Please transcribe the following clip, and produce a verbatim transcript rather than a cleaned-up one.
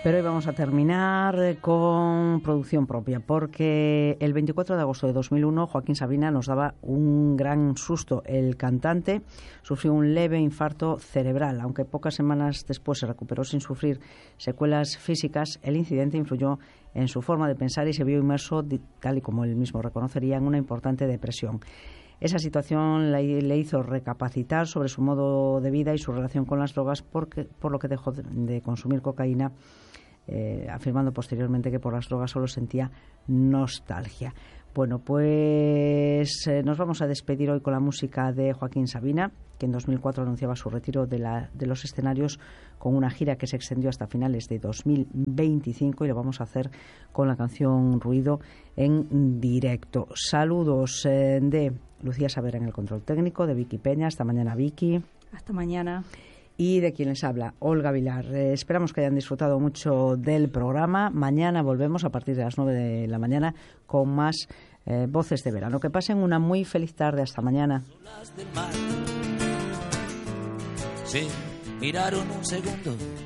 Pero hoy vamos a terminar con producción propia, porque el veinticuatro de agosto de dos mil uno Joaquín Sabina nos daba un gran susto. El cantante sufrió un leve infarto cerebral. Aunque pocas semanas después se recuperó sin sufrir secuelas físicas, el incidente influyó en su forma de pensar y se vio inmerso, tal y como él mismo reconocería, en una importante depresión. Esa situación le hizo recapacitar sobre su modo de vida y su relación con las drogas, porque, por lo que dejó de consumir cocaína, eh, afirmando posteriormente que por las drogas solo sentía nostalgia. Bueno, pues eh, nos vamos a despedir hoy con la música de Joaquín Sabina, que en dos mil cuatro anunciaba su retiro de, la, de los escenarios con una gira que se extendió hasta finales de dos mil veinticinco, y lo vamos a hacer con la canción Ruido en directo. Saludos eh, de Lucía Savera en el control técnico, de Vicky Peña. Hasta mañana, Vicky. Hasta mañana. Y de quien les habla, Olga Vilar. Eh, esperamos que hayan disfrutado mucho del programa. Mañana volvemos a partir de las nueve de la mañana con más eh, Voces de Verano. Que pasen una muy feliz tarde. Hasta mañana. Sí, miraron un segundo